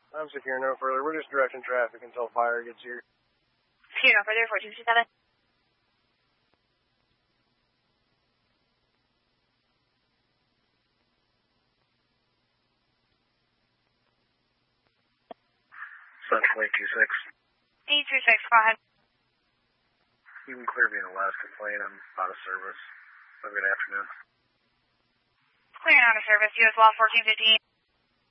I'm secure no further. We're just directing traffic until fire gets here. Secure no further, 4257. Central 826. 826, go ahead. You can clear me in Alaska plane. I'm out of service. Have a good afternoon. Clear and out of service, US Law 1415.